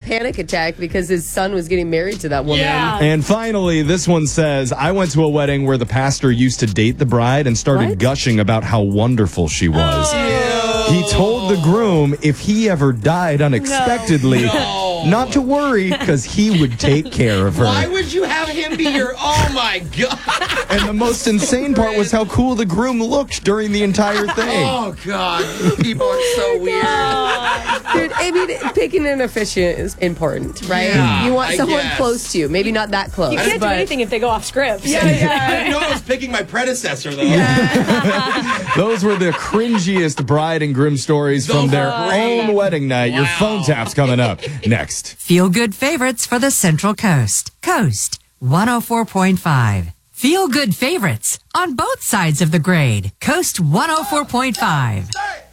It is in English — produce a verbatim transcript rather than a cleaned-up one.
panic attack because his son was getting married to that woman. Yeah. And finally, this one says, I went to a wedding where the pastor used to date the bride and started What? gushing about how wonderful she was. Oh. He told the groom if he ever died unexpectedly, No. not to worry because he would take care of her. Why would you have him be your... Oh, my God. And the most insane part was how cool the groom looked during the entire thing. Oh, God. People are so weird. Dude, I mean, picking an officiant is important, right? Yeah, you want I someone guess. close to you. Maybe not that close. You can't do but- anything if they go off script. Yeah, I yeah. didn't know I was picking my predecessor, though. Those were the cringiest bride and groom stories from Those their are great. own wedding night. Your Wow. phone tap's coming up next. Feel good favorites for the Central Coast. Coast one oh four point five. Feel good favorites on both sides of the grade. Coast one oh four point five.